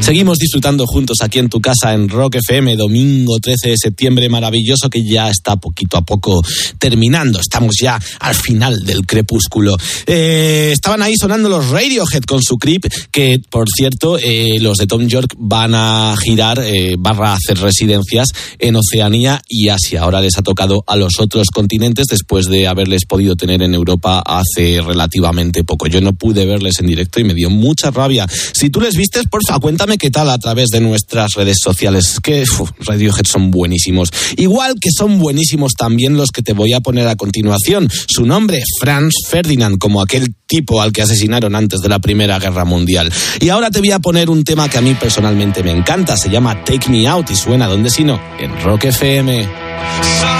Seguimos disfrutando juntos aquí en tu casa en Rock FM, domingo 13 de septiembre, maravilloso, que ya está poquito a poco terminando. Estamos ya al final del crepúsculo. Estaban ahí sonando los Radiohead con su Creep, que por cierto, los de Tom York van a girar, van a hacer residencias en Oceanía y Asia. Ahora les ha tocado a los otros continentes después de haberles podido tener en Europa hace relativamente poco. Yo no pude verles en directo y me dio mucha rabia. Si tú les vistes, porfa, cuéntame qué tal a través de nuestras redes sociales. Que Radiohead son buenísimos. Igual que son buenísimos también los que te voy a poner a continuación. Su nombre, Franz Ferdinand, como aquel tipo al que asesinaron antes de la Primera Guerra Mundial. Y ahora te voy a poner un tema que a mí personalmente me encanta. Se llama Take Me Out y suena, ¿dónde sino? En Rock FM.